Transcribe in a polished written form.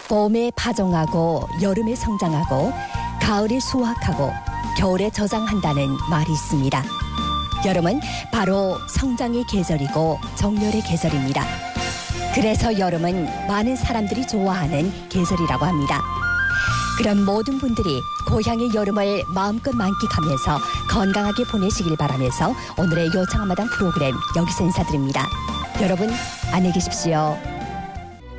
봄에 파종하고 여름에 성장하고 가을에 수확하고 겨울에 저장한다는 말이 있습니다. 여름은 바로 성장의 계절이고 정열의 계절입니다. 그래서 여름은 많은 사람들이 좋아하는 계절이라고 합니다. 그런 모든 분들이 고향의 여름을 마음껏 만끽하면서 건강하게 보내시길 바라면서 오늘의 요청 한마당 프로그램 여기서 인사드립니다. 여러분 안녕히 계십시오.